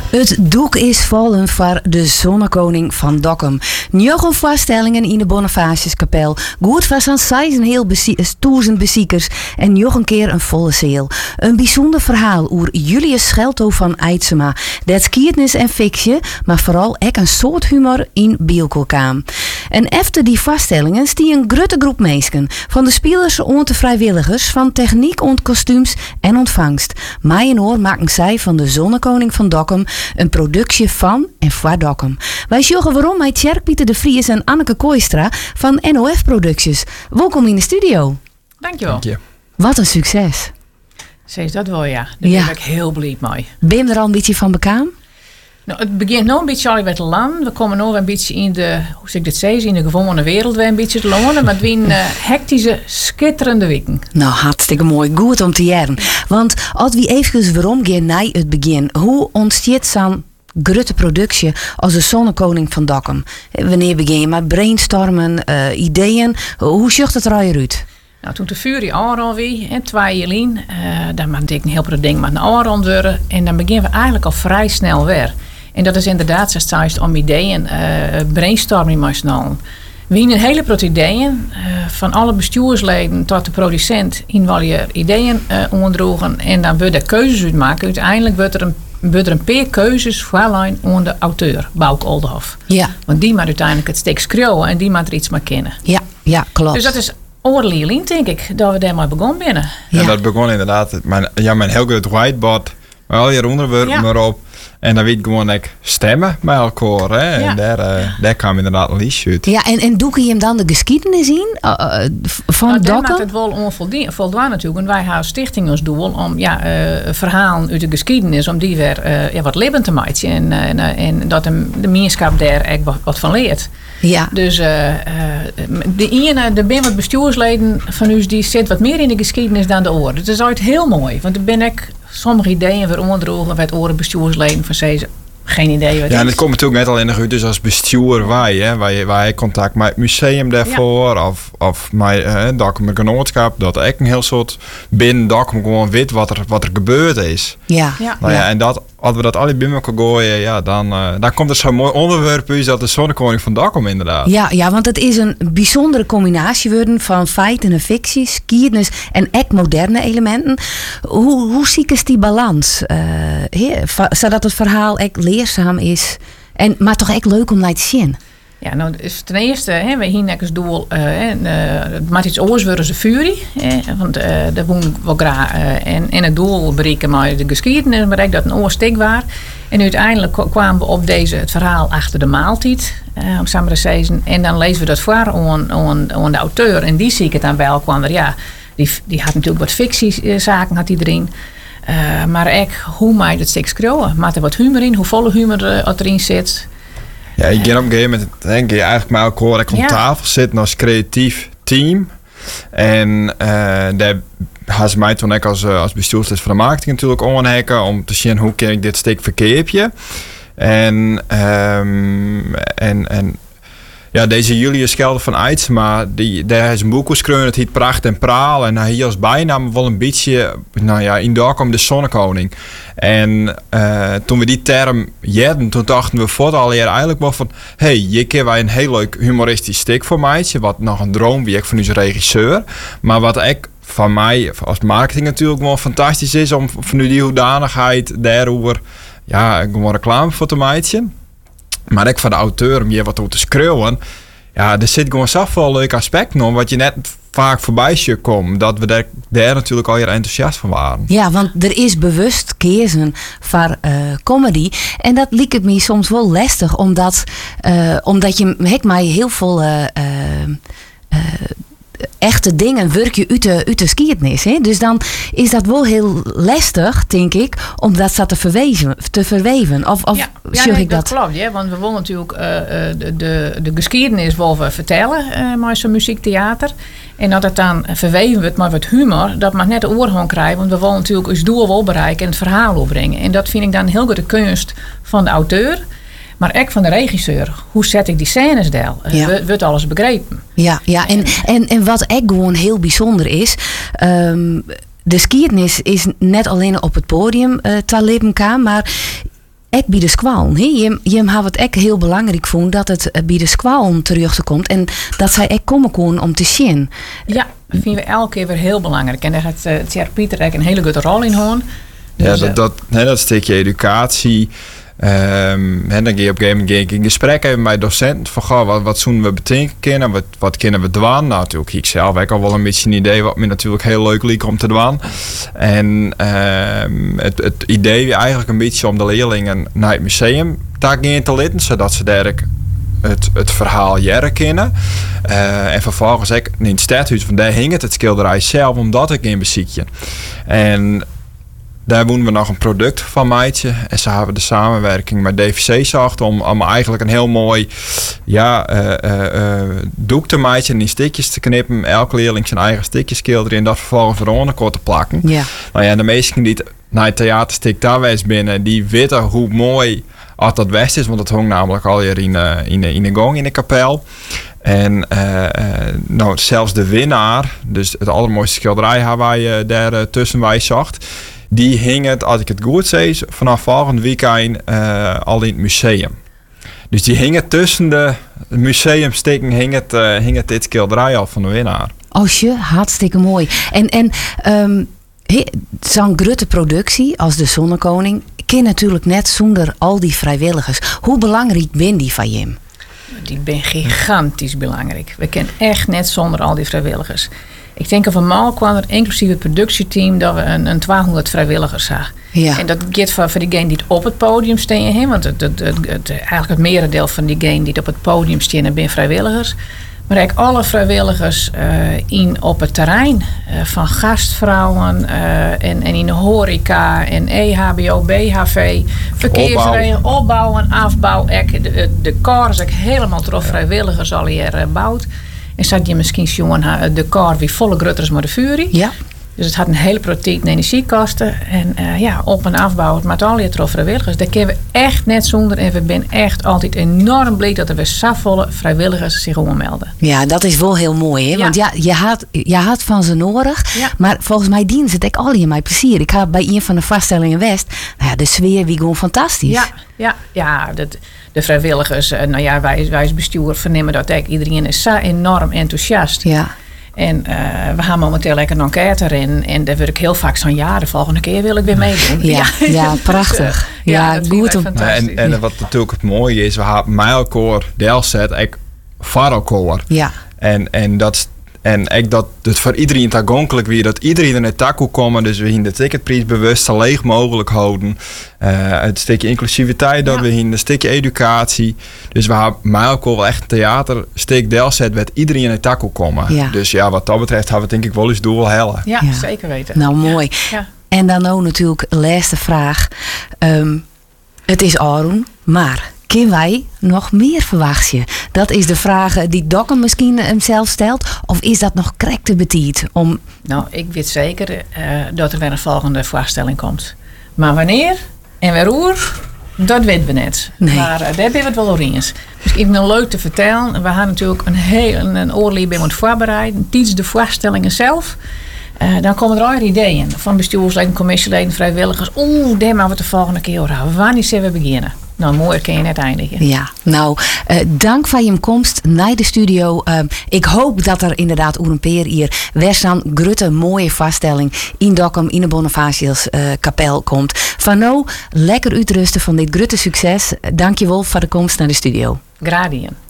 Het doek is vallen voor de zonnekoning van Dokkum. 9 voorstellingen in de Bonifatiuskapel. Goed voor zo'n 6.500 beziekers en nog een keer een volle zeel. Een bijzonder verhaal over Julius Schelto van Eidsema. Dat skiertnis en fictie, maar vooral ook een soort humor in bielkoolkaam. En efter die voorstellingen stie een grote groep mensen. Van de spelers ont de vrijwilligers, van techniek ont kostuums en ontvangst. Mij en oor maken zij van de zonnekoning van Dokkum een productie van en voor Dokkum. Wij zorgen waarom met Tjerk Pieter de Vries en Anneke Kooistra van NOF Producties. Welkom in de studio. Dankjewel. Dank je. Wat een succes. Zeg dat wel, ja. Daar ben ik heel blij mee. Ben je er al een beetje van bekaam? Nou, het begint nog een beetje al met land. We komen nog een beetje in de, hoe zeg ik dit zeggen, in de gewone wereld weer een beetje te lonen. Maar het zijn hectische, schitterende weken. Nou, hartstikke mooi. Goed om te jaren. Want als we even waarom gaan naar het begin. Hoe ontstaat zo'n grote productie als de zonnekoning van Dokkum? Wanneer begin je met brainstormen, ideeën? Hoe zag het eruit? Nou, toen de Fury aanrond wie, 2 jaar in, dan maakte ik een heel veel dingen met een aanrond worden. En dan beginnen we eigenlijk al vrij snel weer. En dat is inderdaad, zoals om ideeën, brainstorming maar snel. We hebben een hele grote ideeën, van alle bestuursleden tot de producent, in wel je ideeën ondroegen. En dan wordt er keuzes uit maken. Uiteindelijk wordt er een paar keuzes voorlijn onder de auteur, Bouke Oldenhof. Ja. Want die maakt uiteindelijk het stuk schreeuwen en die maakt er iets mee kennen. Ja, klopt. Dus dat is oorlieling, denk ik, dat we daar maar begonnen binnen. Ja, dat begon inderdaad. Mijn heel groot whiteboard. Maar al je onderwerpen erop. En dan weet ik gewoon ik stemmen bij elkaar. Hè? Ja. En daar kwam inderdaad een liedje uit. Ja, en doe je hem dan de geschiedenis in van Dokkum? Dokkum? Dat maakt het wel onvoldaan natuurlijk. En wij hebben stichting als doel om verhalen uit de geschiedenis, om die weer wat levend te maken. En dat de gemeenschap daar echt wat van leert. Ja. Dus er zijn wat bestuursleden van u die zit wat meer in de geschiedenis dan de oren. Dat is altijd heel mooi. Want er ben ik sommige ideeën weer onderdrogen met oren bestuursleden van ze geen idee wat ja, en het komt natuurlijk net al in de uit dus als bestuur waar je contact met het museum daarvoor of met Dokkum Genootschap, dat ik een heel soort binnen Dokkum gewoon weet wat er gebeurd is. Ja. Nou ja, en dat als we dat alle bij elkaar gooien, dan komt er zo'n mooi onderwerp uit dat de zonnekoning van Dokkum inderdaad. Ja, want het is een bijzondere combinatie worden van feiten en fictie, skiernis en echt moderne elementen. Hoe ziek is die balans? Zodat het verhaal echt leerzaam is, maar toch echt leuk om naar te zien. Ja, nou, dus ten eerste, we hier als doel, maar iets oors worden ze Fury. Want dat woon wel graag. En het doel bereiken maar de geschiedenis, bereikt dat een oorstik was. En uiteindelijk kwamen we op het verhaal achter de maaltijd, om samen te zeggen. En dan lezen we dat voor aan de auteur. En die zie ik het dan wel kwam er, die had natuurlijk wat fictiezaken had die erin. Maar ook, hoe maak je het stuk schreeuwen? Maakt er wat humor in? Hoe volle humor erin zit? Ja, ik ging op een gegeven moment denk je eigenlijk met elkaar aan tafel zitten als creatief team. En daar had ze mij toen ook als bestuurslid van de marketing natuurlijk aanhaken om te zien hoe kan ik dit stuk verkeerpje. En deze Julius Schelto van Eidsema, daar is een boek geschreven, het heet Pracht en Praal. En hij als bijnaam wel een beetje, in Dokkum de zonnekoning. En toen we die term jedden, toen dachten we vooral eigenlijk wel van, hier kunnen wij een heel leuk humoristisch stuk voor mij, wat nog een droom wie ik van onze regisseur. Maar wat ik van mij als marketing natuurlijk wel fantastisch is om van die hoedanigheid daarover gewoon reclame voor te maken. Maar ik van de auteur om je wat over te schreeuwen. Ja, er zit gewoon zoveel leuke aspecten om wat je net vaak voorbij komt. Dat we daar natuurlijk al heel enthousiast van waren. Ja, want er is bewust kiezen voor comedy. En dat lijkt het me soms wel lastig. Omdat je mij heel veel echte dingen werk je uit de skiertnis. Dus dan is dat wel heel lastig, denk ik, om dat te verweven. Of ik dat? Dat klopt, ja, want we willen natuurlijk de geschiedenis wel vertellen met zo'n muziektheater. En dat het dan verweven wordt met wat humor, dat mag net de oorhong krijgen. Want we willen natuurlijk ons doel wel bereiken en het verhaal opbrengen. En dat vind ik dan heel goed de kunst van de auteur. Maar ook van de regisseur. Hoe zet ik die scènes deel? Wordt alles begrepen? Ja. En wat echt gewoon heel bijzonder is. De skiertnis is net alleen op het podium te leven kan. Maar Ek bij de squallen. Je had het ek heel belangrijk vond dat het bij de squallen terugkomt en dat zij ek komen kon om te zien. Ja, dat vinden we elke keer weer heel belangrijk. En daar gaat Tjer Pieter een hele goede rol in hoorn. Dus, dat stukje educatie. Dan ga je op een gegeven moment in gesprek even met docenten van wat zouden we betekenen, wat kunnen we doen. Nou, natuurlijk ik zelf heb al wel een beetje een idee wat me natuurlijk heel leuk lijkt om te doen. En het idee eigenlijk een beetje om de leerlingen naar het museum te laten, zodat ze daar het verhaal jaren kennen. En vervolgens ook in het stadhuis van daar hing het schilderij zelf, omdat ik in beziekje. En daar moeten we nog een product van maken. En ze hebben de samenwerking met DVC zocht om eigenlijk een heel mooi doek te maken en in stukjes te knippen. Elke leerling zijn eigen stukjes schilderen en dat vervolgens voor te plakken. Ja. Nou ja, de meesten die naar het theaterstuk daar wees binnen, die weten hoe mooi als dat west is. Want het hong namelijk al hier in de gong in de kapel. En zelfs de winnaar, dus het allermooiste schilderij hebben wij daar tussen wij zocht. Die hing het, als ik het goed zei, vanaf volgend weekend al in het museum. Dus die hing het tussen de museumstikken, hing het dit schilderij al van de winnaar. Osje, hartstikke mooi. En zo'n grote productie als de Zonnekoning kan natuurlijk net zonder al die vrijwilligers. Hoe belangrijk ben die van je? Die ben gigantisch belangrijk. We kunnen echt net zonder al die vrijwilligers. Ik denk van Mal kwam er inclusief het productieteam dat we een 1200 vrijwilligers zagen. Ja. En dat geldt voor diegenen die het op het podium staan. Want eigenlijk het merendeel van diegenen die het op het podium staan zijn vrijwilligers. Maar eigenlijk alle vrijwilligers op het terrein. Van gastvrouwen en in de horeca en EHBO, BHV. Verkeersregelen, opbouw en afbouw. De kar is helemaal door vrijwilligers al hier bouwd. En zat je misschien jongen de kar wie volle grutters maar de furie. Ja. Dus het had een hele proteïne energiekosten. En op- en afbouw, het maakt al je trof vrijwilligers. Daar kunnen we echt net zonder. En we zijn echt altijd enorm blij dat er weer zoveel vrijwilligers zich melden. Ja, dat is wel heel mooi. Hè? Ja. Want je had van ze nodig. Ja. Maar volgens mij dienen ze het ook al in mij plezier. Ik had bij een van de vaststellingen West. De sfeer wie gewoon fantastisch. De vrijwilligers, wij als bestuur vernemen dat iedereen is zo enorm enthousiast. Ja. En we gaan momenteel lekker een enquête erin. En daar wil ik heel vaak zo'n de volgende keer wil ik weer meedoen. Ja, prachtig. Dus, goed om. En wat natuurlijk het mooie is, we hebben mijlkoor, Delzet, ik Farokoor. Ja. En dat dat het voor iedereen toegankelijk weer, dat iedereen er naartoe kon komen. Dus we hier de ticketprijs bewust zo leeg mogelijk houden. Het stukje inclusiviteit, dat we hier een stukje educatie. Dus we hebben mijlkoor wel echt een theaterstuk Delzet waar iedereen naartoe kon komen. Ja. Dus wat dat betreft hebben we denk ik wel eens doel hellen. Ja, zeker weten. Nou, mooi. Ja. En dan ook natuurlijk de laatste vraag. Het is Arun, maar kunnen wij nog meer verwachten? Dat is de vraag die Dokkum misschien hemzelf stelt. Of is dat nog correct te betiet? Nou, ik weet zeker dat er weer een volgende voorstelling komt. Maar wanneer en waarover, dat weten we net. Nee. Maar daar ben we het wel over eens. Dus ik nog leuk te vertellen. We gaan natuurlijk een oorlog bij moeten voorbereiden. Tijdens de voorstellingen zelf. Dan komen er al ideeën van bestuursleden, commissieleden, vrijwilligers. Daar moeten we de volgende keer over houden. Wanneer zullen we beginnen? Nou, mooi kun je net eindigen. Ja, dank voor je komst naar de studio. Ik hoop dat er inderdaad een peer hier Westan grote mooie vaststelling in Dokkum in de Bonifatius kapel komt. Van nou, lekker uitrusten van dit grote succes. Dank je wel voor de komst naar de studio. Graag gedaan.